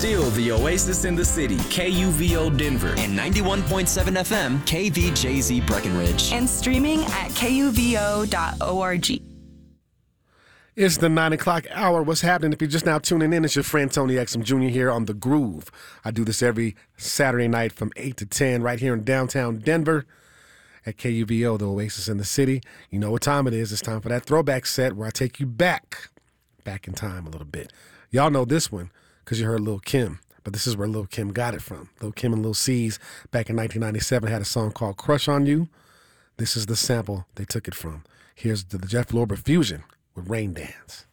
Still the oasis in the city, KUVO Denver. And 91.7 FM, KVJZ Breckenridge. And streaming at kuvo.org. It's the 9 o'clock hour. What's happening? If you're just now tuning in, it's your friend Tony Exum Jr. here on The Groove. I do this every Saturday night from 8 to 10 right here in downtown Denver at KUVO, the oasis in the city. You know what time it is. It's time for that throwback set where I take you back in time a little bit. Y'all know this one because you heard Lil' Kim, but this is where Lil' Kim got it from. Lil' Kim and Lil' Cease back in 1997 had a song called Crush on You. This is the sample they took it from. Here's the Jeff Lorber fusion with Rain Dance.